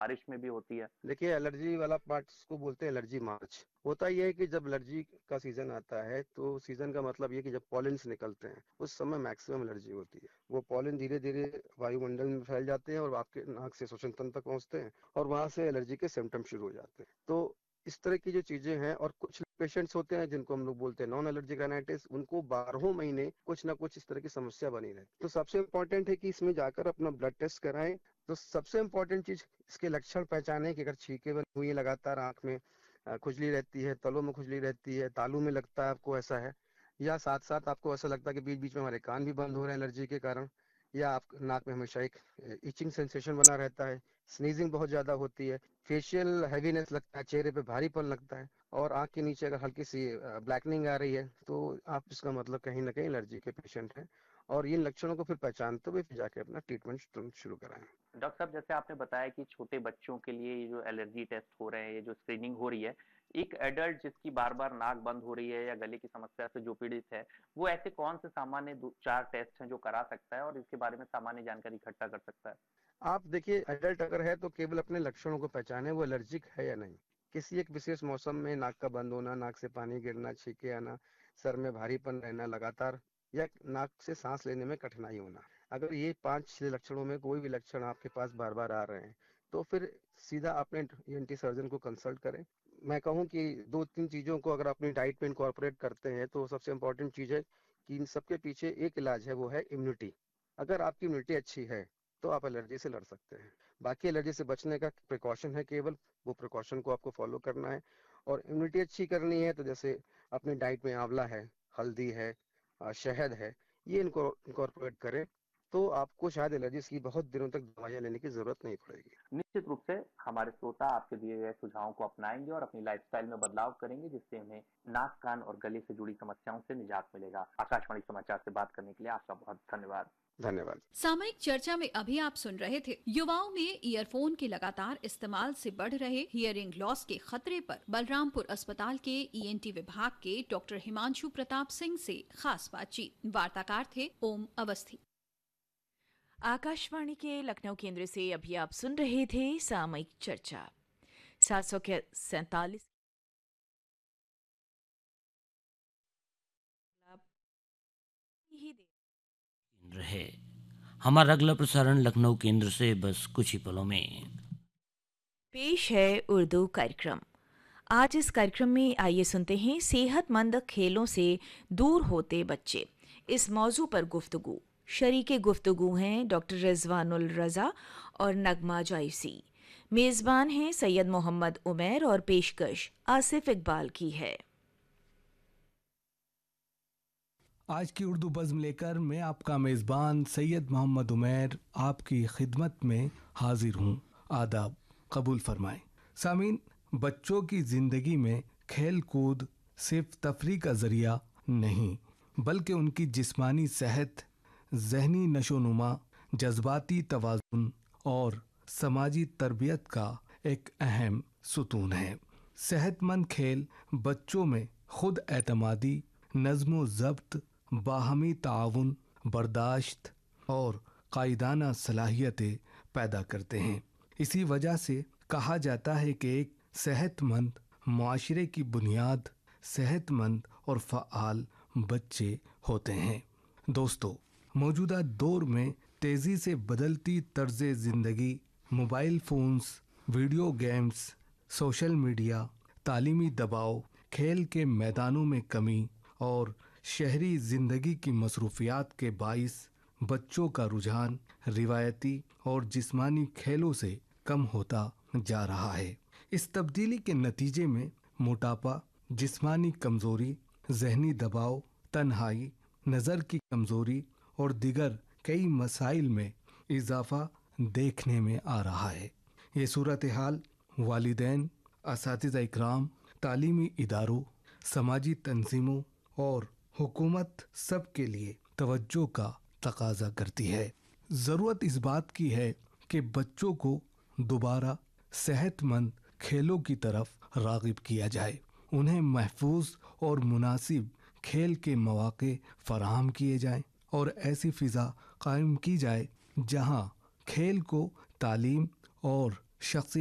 बारिश में भी होती है? देखिए, एलर्जी वाला पार्ट इसको बोलते हैं एलर्जी मार्च। होता ये है कि जब एलर्जी का सीजन आता है तो सीजन का मतलब ये कि जब पॉलिन्स निकलते हैं उस समय मैक्सिमम एलर्जी होती है। वो पॉलिन धीरे धीरे वायुमंडल में फैल जाते हैं और आपके नाक से श्वसन तंत्र तक पहुंचते हैं और वहां से एलर्जी के सिम्टम शुरू हो जाते हैं। तो इस तरह की जो चीजें हैं, और कुछ पेशेंट्स होते हैं जिनको हम लोग बोलते हैं नॉन एलर्जिक राइनाइटिस, उनको 12 महीने कुछ ना कुछ इस तरह की समस्या बनी रहती है। तो सबसे इम्पोर्टेंट है कि इसमें जाकर अपना ब्लड टेस्ट कराएं। तो सबसे इम्पोर्टेंट चीज इसके लक्षण पहचाने कि अगर छींकें बनी हुई है लगातार, आंख में खुजली रहती है, तलों में खुजली रहती है, तालू में लगता है आपको ऐसा है, या साथ साथ आपको ऐसा लगता है कि बीच बीच में हमारे कान भी बंद हो रहे हैं एलर्जी के कारण, या आप नाक में हमेशा एक इचिंग सेंसेशन बना रहता है, स्नीजिंग बहुत ज्यादा होती है, फेशियल हैवीनेस लगता है, चेहरे पे भारीपन लगता है, और आंख के नीचे अगर हल्की सी ब्लैकनिंग आ रही है तो आप इसका मतलब कहीं ना कहीं एलर्जी के पेशेंट हैं। और इन लक्षणों को फिर पहचानते हुए फिर जाके अपना ट्रीटमेंट तुरंत शुरू कराएं। डॉक्टर साहब, जैसे आपने बताया कि छोटे बच्चों के लिए ये जो एलर्जी टेस्ट हो रहे हैं, ये जो स्क्रीनिंग हो रही है, एक एडल्ट जिसकी बार बार नाक बंद हो रही है या गले की समस्या से जो पीड़ित है, वो ऐसे कौन से सामान्य दो चार टेस्ट हैं जो करा सकता है और इसके बारे में सामान्य जानकारी इकट्ठा कर सकता है? आप देखिए, एडल्ट अगर है तो केवल अपने लक्षणों को पहचाने वो एलर्जिक है या नहीं। किसी एक विशेष मौसम में नाक का बंद होना, नाक से पानी गिरना, छींके आना, सर में भारीपन रहना लगातार, या नाक से सांस लेने में कठिनाई होना, अगर ये 5-6 लक्षणों में कोई भी लक्षण आपके पास बार बार आ रहे हैं तो फिर सीधा अपने ईएनटी सर्जन को कंसल्ट करें। मैं कहूँ कि 2-3 चीजों को अगर अपनी डाइट में इनकॉर्पोरेट करते हैं तो सबसे इम्पोर्टेंट चीज है कि इन सबके पीछे एक इलाज है, वो है इम्यूनिटी। अगर आपकी इम्यूनिटी अच्छी है तो आप एलर्जी से लड़ सकते हैं। बाकी एलर्जी से बचने का प्रिकॉशन है केवल, वो प्रिकॉशन को आपको फॉलो करना है। और इम्यूनिटी अच्छी करनी है तो जैसे अपनी डाइट में आंवला है, हल्दी है, शहद है, ये इनको इनकॉर्पोरेट करें तो आपको शायद एलर्जी की बहुत दिनों तक दवाइयाँ लेने की जरूरत नहीं पड़ेगी। निश्चित रूप से हमारे श्रोता आपके दिए गए सुझावों को अपनाएंगे और अपनी लाइफस्टाइल में बदलाव करेंगे, जिससे उन्हें नाक, कान और गले से जुड़ी समस्याओं से निजात मिलेगा। आकाशवाणी समाचार से बात करने के लिए आपका बहुत धन्यवाद। धन्यवाद। सामयिक चर्चा में अभी आप सुन रहे थे युवाओं में ईयरफोन के लगातार इस्तेमाल से बढ़ रहे हियरिंग लॉस के खतरे पर बलरामपुर अस्पताल के ईएनटी विभाग के डॉक्टर हिमांशु प्रताप सिंह से खास बातचीत। वार्ताकार थे ओम अवस्थी। आकाशवाणी के लखनऊ केंद्र से अभी आप सुन रहे थे सामयिक चर्चा 747 केंद्र है। हमारा अगला प्रसारण लखनऊ केंद्र से बस कुछ ही पलों में। पेश है उर्दू कार्यक्रम। आज इस कार्यक्रम में आइए सुनते हैं सेहतमंद खेलों से दूर होते बच्चे, इस मौजू पर गुफ्तगू। शरीके गुफ्तगू हैं डॉक्टर रिजवानुल रज़ा और नगमा जायसी। मेज़बान हैं सैयद मोहम्मद उमैर और पेशकश आसिफ इकबाल की है। आज की उर्दू बज़्म लेकर मैं आपका मेज़बान सैयद मोहम्मद उमैर आपकी खिदमत में हाजिर हूँ। आदाब कबूल फरमाएं। सामीन, बच्चों की ज़िंदगी में खेल कूद सिर्फ तफरी का ज़रिया नहीं, बल्कि उनकी जिस्मानी सेहत, ज़हनी नशोनुमा, जज्बाती तवाज़ुन और समाजी तरबियत का एक अहम सुतून है। सेहतमंद खेल बच्चों में खुद एतमादी, नज़्म ज़ब्त, बाहमी ताउन, बर्दाश्त और कायदाना सलाहियतें पैदा करते हैं। इसी वजह से कहा जाता है कि एक सेहतमंद मुआशरे की बुनियाद सेहतमंद और फ़आल बच्चे होते हैं। दोस्तों, मौजूदा दौर में तेज़ी से बदलती तर्ज़ ज़िंदगी, mobile phones, video games, social media, तालीमी दबाव, खेल के मैदानों में कमी और शहरी ज़िंदगी की मसरूफियात के बाइस बच्चों का रुझान रिवायती और जिस्मानी खेलों से कम होता जा रहा है। इस तब्दीली के नतीजे में मोटापा, जिस्मानी कमज़ोरी, ज़हनी दबाव, तन्हाई, नज़र की कमज़ोरी और दिगर कई मसाइल में इजाफ़ा देखने में आ रहा है। ये सूरत हाल वालिदैन, असातिज़ा इकराम, तालीमी इदारों, समाजी तंजीमों और हुकूमत सब के लिए तवज्जो का तकाजा करती है। ज़रूरत इस बात की है कि बच्चों को दोबारा सेहतमंद खेलों की तरफ राग़िब किया जाए। उन्हें महफूज और मुनासिब खेल के मौक़े फराहम किए जाएं और ऐसी फ़िज़ा कायम की जाए जहां खेल को तालीम और शख्सियत